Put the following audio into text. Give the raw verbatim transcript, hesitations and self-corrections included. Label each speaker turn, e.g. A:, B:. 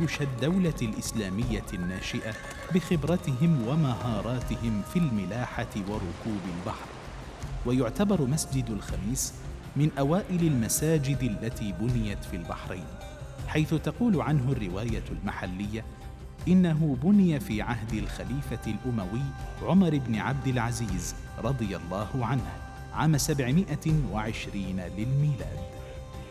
A: جيوش الدولة الإسلامية الناشئة بخبرتهم ومهاراتهم في الملاحة وركوب البحر. ويعتبر مسجد الخميس من أوائل المساجد التي بنيت في البحرين، حيث تقول عنه الرواية المحلية إنه بني في عهد الخليفة الأموي عمر بن عبد العزيز رضي الله عنه عام سبعمائة وعشرين للميلاد.